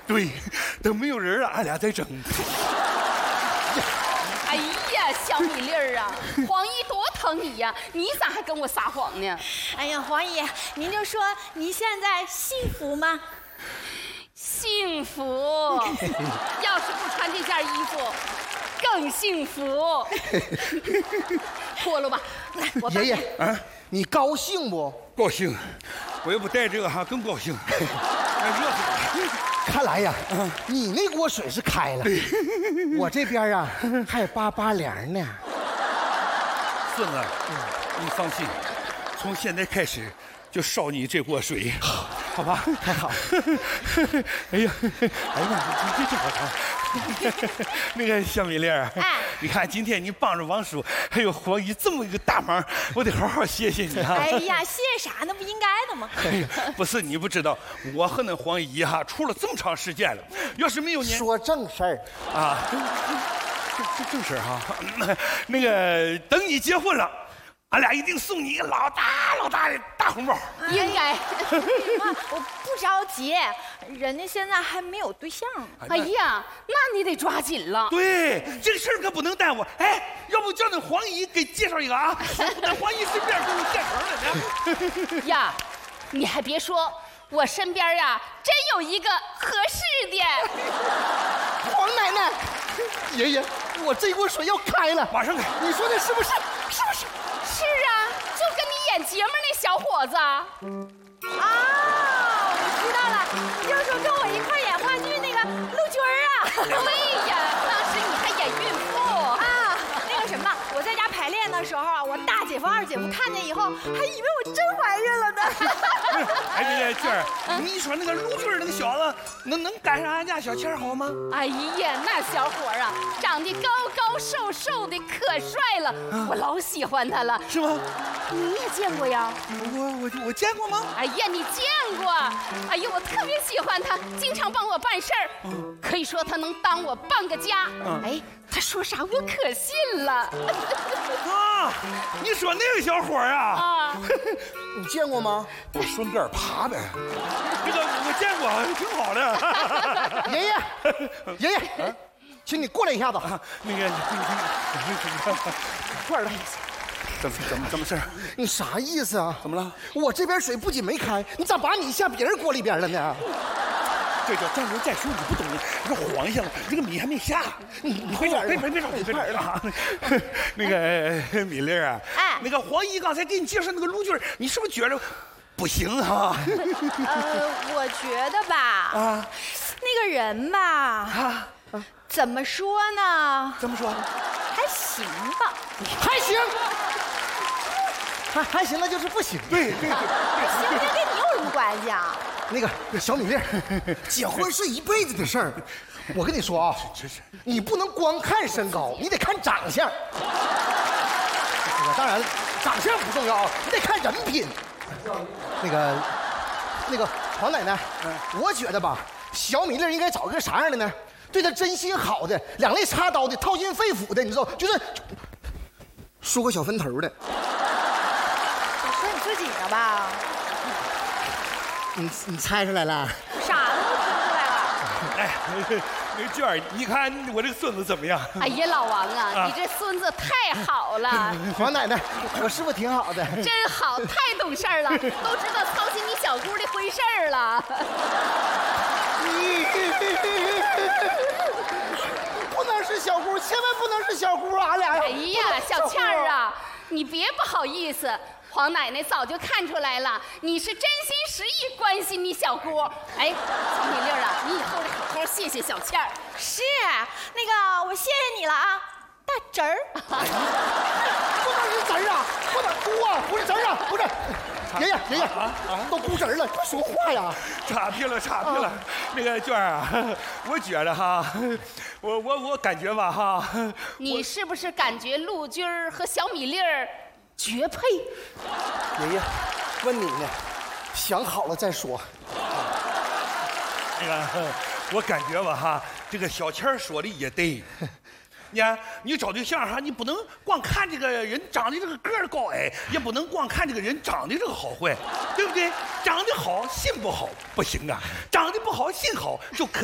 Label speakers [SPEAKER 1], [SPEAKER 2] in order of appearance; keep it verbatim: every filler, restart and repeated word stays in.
[SPEAKER 1] 对，等没有人了，俺俩再整。
[SPEAKER 2] 哎呀，小米粒儿啊，黄姨多疼你呀，你咋还跟我撒谎呢？
[SPEAKER 3] 哎呀，黄姨，您就说您现在幸福吗？
[SPEAKER 2] 幸福，要是不穿这件衣服，更幸福。脱了吧，来，我
[SPEAKER 4] 爷爷
[SPEAKER 1] 啊，
[SPEAKER 4] 你高兴不？
[SPEAKER 1] 高兴，我要不带这个哈更高兴。哎，热死我！
[SPEAKER 4] 看来呀，你那锅水是开了，我这边啊还有扒扒凉呢。
[SPEAKER 1] 孙子，你放心，从现在开始就烧你这锅水，好吧？
[SPEAKER 4] 太好。
[SPEAKER 1] 哎呀，哎呀妈，你这这好长。那个小米粒儿，
[SPEAKER 3] 哎，
[SPEAKER 1] 你看今天你帮着王叔还有黄姨这么一个大忙，我得好好谢谢你啊！
[SPEAKER 3] 哎呀，谢谢啥？那不应该的吗？
[SPEAKER 1] 哎呀，不是你不知道，我和那黄姨哈处了这么长时间了，要是没有你
[SPEAKER 4] 说正事儿
[SPEAKER 1] 啊，这这正事儿哈。那个等你结婚了，俺俩一定送你一个老大老大的大红包。
[SPEAKER 2] 应该。
[SPEAKER 3] 妈，我不着急，人家现在还没有对象呢。
[SPEAKER 2] 哎呀，那你得抓紧了。
[SPEAKER 1] 对，这个事儿可不能耽误。哎，要不叫那黄姨给介绍一个啊？那黄姨身边给我现成了呢。
[SPEAKER 2] 呀，你还别说，我身边呀真有一个合适的。
[SPEAKER 4] 黄奶奶，爷爷，我这锅水要开了，
[SPEAKER 1] 马上开。
[SPEAKER 4] 你说的是不是？是不是？
[SPEAKER 2] 是啊，就跟你演节目那小伙子。
[SPEAKER 3] 啊，我知道了，就是说跟我一块演话剧那个陆军儿啊。
[SPEAKER 2] 对呀，当时你还演孕妇
[SPEAKER 3] 啊，那个什么，我在家排练的时候啊，我大姐夫、二姐夫看见以后，还以为我真怀孕了呢。
[SPEAKER 1] 哎，这个娟儿，你说那个陆军那个小子，能能赶上俺家小倩好吗？
[SPEAKER 2] 哎呀，那小伙啊，长得高高瘦瘦的，可帅了，我老喜欢他了。
[SPEAKER 1] 是吗？
[SPEAKER 2] 你也见过呀？
[SPEAKER 1] 我我我见过吗？
[SPEAKER 2] 哎呀，你见过？哎呀，我特别喜欢他，经常帮我办事儿，可以说他能当我半个家。哎，他说啥我可信了。
[SPEAKER 1] 啊，你说那个小伙啊？
[SPEAKER 2] 啊，
[SPEAKER 4] 你见过吗？
[SPEAKER 1] 我顺便爬呗。这个我见过，挺好的。
[SPEAKER 4] 爷爷，爷爷，请你过来一下子。
[SPEAKER 1] 那个，
[SPEAKER 4] 快点来。
[SPEAKER 1] 怎么怎么怎么事？
[SPEAKER 4] 你啥意思啊？
[SPEAKER 1] 怎么了？
[SPEAKER 4] 我这边水不仅没开，你咋把你下别人锅里边了呢？
[SPEAKER 1] 这叫站着再说，你不懂。你说黄下了，这个米还没下。你你快点，别别别着急，别着急啊！那个米粒啊，
[SPEAKER 3] 哎，
[SPEAKER 1] 那个黄姨刚才给你介绍那个陆军，你是不是觉得不行啊？
[SPEAKER 3] 呃，我觉得吧，啊，那个人吧，啊，怎么说呢？
[SPEAKER 1] 怎么说？
[SPEAKER 3] 还行吧，
[SPEAKER 4] 还行。还还行，那就是不行。
[SPEAKER 1] 对对对，
[SPEAKER 3] 行不行跟你有什么关系啊？
[SPEAKER 4] 那个小米粒，结婚是一辈子的事儿。我跟你说啊，你不能光看身高，你得看长相。当然，长相不重要啊，你得看人品。那个，那个黄奶奶，我觉得吧，小米粒应该找一个啥样的呢？对她真心好的，两肋插刀的，掏心肺腑的，你知道，就是梳个小分头的。
[SPEAKER 3] 说你自己呢吧？
[SPEAKER 4] 你你猜出来了？
[SPEAKER 3] 傻子都听出来了。
[SPEAKER 1] 哎，那个娟儿，你看我这个孙子怎么样？
[SPEAKER 2] 哎呀，老王啊，你这孙子太好了。
[SPEAKER 4] 黄奶奶，我是不是挺好的？
[SPEAKER 2] 真好，太懂事儿了，都知道操心你小姑的婚事儿了。
[SPEAKER 4] 不能是小姑，千万不能是小姑，俺俩。
[SPEAKER 2] 哎呀，小倩儿啊，你别不好意思，黄奶奶早就看出来了，你是真心实意关心你小姑。哎，小米粒儿啊，你以后得好好谢谢小倩儿。
[SPEAKER 3] 是，那个我谢谢你了啊，大侄儿。
[SPEAKER 4] 不能是侄儿啊，不能姑啊，不是侄儿啊，不是。爷爷，爷爷啊啊，都姑侄儿了，快说话呀！
[SPEAKER 1] 差评了，差评了。那个娟儿啊，我觉得哈，我我我感觉吧哈，
[SPEAKER 2] 你是不是感觉陆军儿和小米粒儿绝配？
[SPEAKER 4] 爷爷，问你呢，想好了再说。
[SPEAKER 1] 那个，我感觉吧哈，这个小倩说的也对。你看，你找对象哈，你不能光看这个人长得这个个儿高矮，也不能光看这个人长得这个好坏，对不对？长得好，心不好不行啊，长得不好，心好就可。